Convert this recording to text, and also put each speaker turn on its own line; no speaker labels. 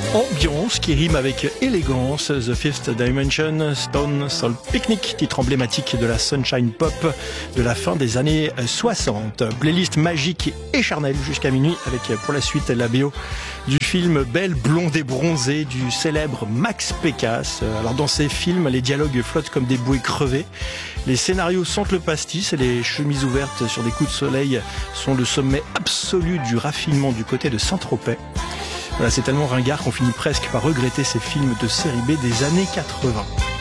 Ambiance qui rime avec élégance, The Fifth Dimension, Stone Soul Picnic, titre emblématique de la sunshine pop de la fin des années 60. Playlist magique et charnelle jusqu'à minuit avec pour la suite la BO du film Belle, blonde et bronzée du célèbre Max Pécasse. Alors dans ces films, les dialogues flottent comme des bouées crevées, les scénarios sentent le pastis et les chemises ouvertes sur des coups de soleil sont le sommet absolu du raffinement du côté de Saint-Tropez. Voilà, c'est tellement ringard qu'on finit presque par regretter ces films de série B des années 80.